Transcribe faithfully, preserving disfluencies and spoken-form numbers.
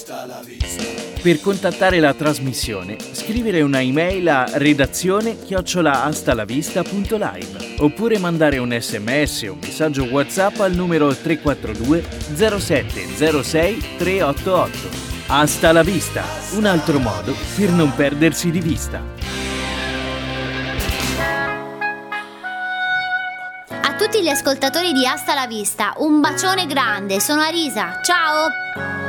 Per contattare la trasmissione, scrivere una email a redazione chiocciola astalavista punto live oppure mandare un sms o un messaggio WhatsApp al numero tre quattro due zero sette zero sei tre otto otto. Hasta la vista, un altro modo per non perdersi di vista. A tutti gli ascoltatori di Hasta la Vista, un bacione grande, sono Arisa, ciao!